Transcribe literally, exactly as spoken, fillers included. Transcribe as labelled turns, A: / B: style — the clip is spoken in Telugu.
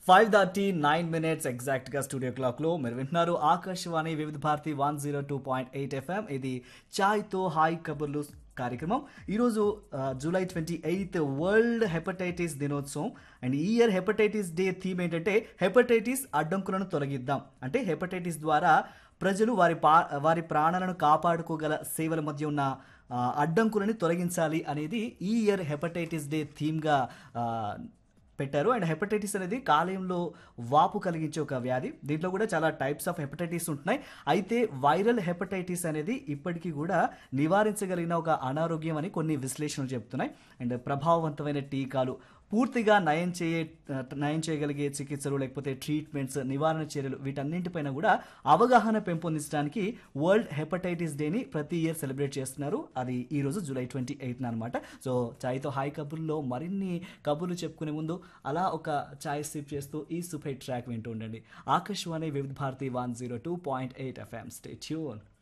A: ఫైవ్ థర్టీ నైన్ మినిట్స్ ఎగ్జాక్ట్గా స్టూడియో క్లాక్లో మీరు వింటున్నారు ఆకాశవాణి వివిధ Bharati one zero two point eight FM. ఇది చాయ్తో హాయ్ కబుర్లు కార్యక్రమం. ఈరోజు ఆ, July twenty eighth world hepatitis దినోత్సవం. అండ్ ఈ ఇయర్ హెపటైటిస్ డే థీమ్ ఏంటంటే హెపటైటిస్ అడ్డంకులను తొలగిద్దాం. అంటే హెపటైటిస్ ద్వారా ప్రజలు వారి పా వారి ప్రాణాలను కాపాడుకోగల సేవల మధ్య ఉన్న ఆ, అడ్డంకులని తొలగించాలి అనేది ఈ ఇయర్ హెపటైటిస్ డే థీమ్గా పెట్టారు. అండ్ హెపటైటిస్ అనేది కాలేయంలో వాపు కలిగించే ఒక వ్యాధి. దీంట్లో కూడా చాలా టైప్స్ ఆఫ్ హెపటైటిస్ ఉంటున్నాయి. అయితే వైరల్ హెపటైటిస్ అనేది ఇప్పటికీ కూడా నివారించగలిగిన ఒక అనారోగ్యం అని కొన్ని విశ్లేషణలు చెప్తున్నాయి. అండ్ ప్రభావవంతమైన టీకాలు, పూర్తిగా నయం చేయ నయం చేయగలిగే చికిత్సలు, లేకపోతే ట్రీట్మెంట్స్, నివారణ చర్యలు, వీటన్నింటిపైన కూడా అవగాహన పెంపొందించడానికి వరల్డ్ హెపటైటిస్ డేని ప్రతి ఇయర్ సెలబ్రేట్ చేస్తున్నారు. అది ఈ రోజు జూలై ట్వంటీ ఎయిత్ అనమాట. సో చాయ్తో హాయ్ కబుర్లో మరిన్ని కబుర్లు చెప్పుకునే ముందు అలా ఒక చాయ్ సిప్ చేస్తూ ఈ సూపర్ ట్రాక్ వింటూ ఉండండి. ఆకాశవాణి వివిధ Bharati one zero two point eight FM. Stay tune.